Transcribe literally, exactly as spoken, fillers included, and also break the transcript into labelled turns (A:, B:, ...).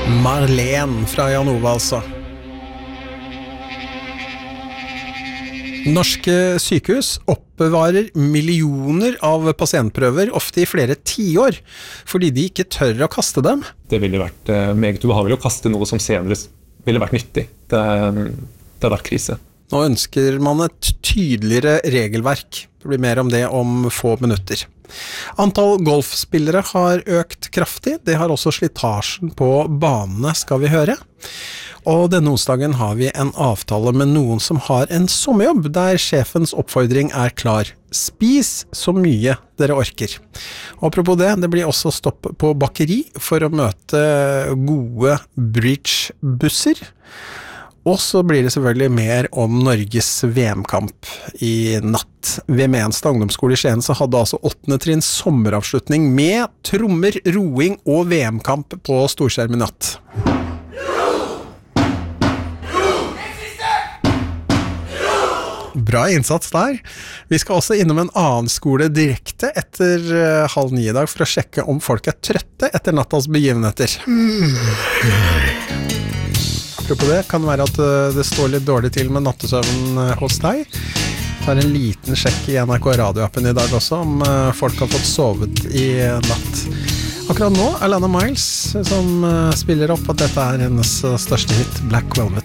A: Marlene fra Janova, altså. Norske sykehus oppbevarer millioner av pasientprøver, ofte i flere tiår, fordi de ikke tør å kaste dem.
B: Det ville vært eh, meget ubehagelig å kaste noe som senere ville vært nyttig. Det, det har vært krise.
A: Nå ønsker man et tydeligere regelverk. Det blir mer om det om få minutter. Antall golfspillere har økt kraftig. Det har også slitasjen på banene, skal vi høre. Og denne onsdagen har vi en avtale med noen som har en sommerjobb, der sjefens oppfordring er klar. Spis så mye dere orker. Og apropos det, det blir også stopp på bakeri for å møte gode bridgebusser. Og så blir det selvfølgelig mer om Norges V M-kamp i natt. Ved Menstad ungdomsskole i Skien så hadde altså åttende trinns sommeravslutning med trommer, roing og V M-kamp på storskjerm i natt. Bra innsats der. Vi skal også innom en annen skole direkte etter uh, halv ni i dag for å sjekke om folk er trøtte etter nattas begivenheter. Apropos det, kan det være at uh, det står litt dårlig til med nattesøvnen uh, hos deg. Tar en liten sjekk i N R K radioappen i dag også om uh, folk har fått sovet i natt. Akkurat nå er Alana Miles som uh, spiller opp at dette er hennes uh, største hit, Black Velvet.